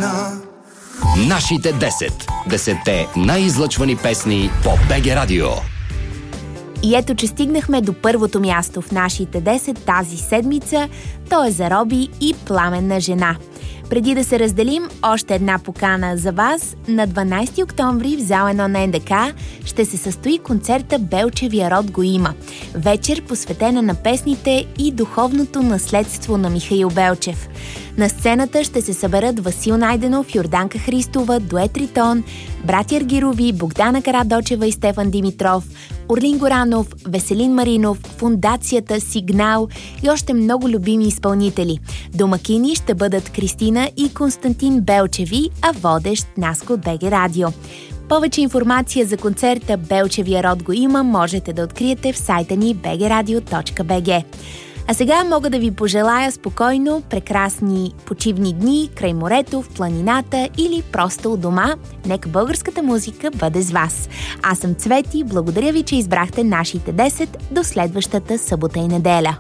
жена. Нашите 10 най-излъчвани песни по БГ Радио. И ето, че стигнахме до първото място в нашите 10 тази седмица. То е за Роби и Пламенна жена. Преди да се разделим, още една покана за вас. На 12 октомври в зал 1 на НДК ще се състои концерта "Белчевия род го има". Вечер, посветена на песните и духовното наследство на Михаил Белчев. На сцената ще се съберат Васил Найденов, Йорданка Христова, Дует Ритон, братя Аргирови, Богдана Карадочева и Стефан Димитров, Орлин Горанов, Веселин Маринов, Фондацията, Сигнал и още много любими изпълнители. Домакини ще бъдат Кристина и Константин Белчеви, а водещ Наско от БГ Радио. Повече информация за концерта "Белчевия род го има" можете да откриете в сайта ни bgradio.bg. А сега мога да ви пожелая спокойно, прекрасни почивни дни край морето, в планината или просто у дома. Нека българската музика бъде с вас. Аз съм Цвети, благодаря ви, че избрахте нашите 10 до следващата събота и неделя.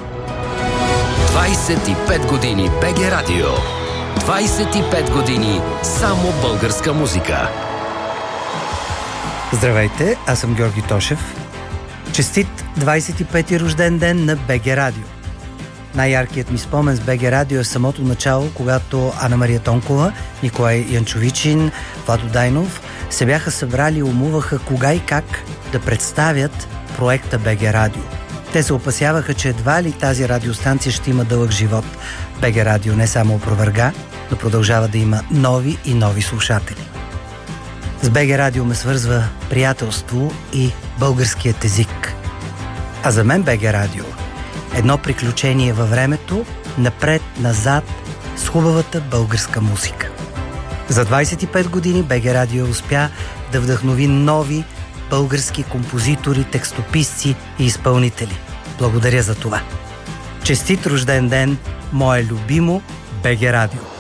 25 години БГ Радио. 25 години само българска музика. Здравейте, аз съм Георги Тошев. Честит 25-ти рожден ден на БГ Радио. Най-яркият ми спомен с БГ Радио е в самото начало, когато Ана Мария Тонкова, Николай Янчовичин, Владо Дайнов се бяха събрали и умуваха кога и как да представят проекта БГ Радио. Те се опасяваха, че едва ли тази радиостанция ще има дълъг живот. БГ Радио не само опроверга, но продължава да има нови и нови слушатели. С БГ Радио ме свързва приятелство и българският език. А за мен БГ Радио едно приключение във времето, напред-назад с хубавата българска музика. За 25 години БГ Радио успя да вдъхнови нови български композитори, текстописци и изпълнители. Благодаря за това. Честит рожден ден, мое любимо БГ Радио!